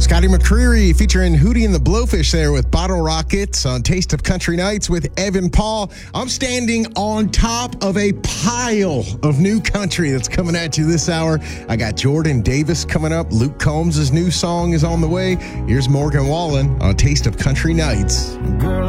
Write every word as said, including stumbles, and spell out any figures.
Scotty McCreery featuring Hootie and the Blowfish there with Bottle Rockets on Taste of Country Nights with Evan Paul. I'm standing on top of a pile of new country that's coming at you this hour. I got Jordan Davis coming up. Luke Combs' new song is on the way. Here's Morgan Wallen on Taste of Country Nights. Girl,